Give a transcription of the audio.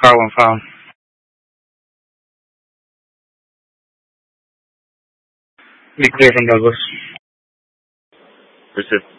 car when found. Be clear from Douglas. Persist.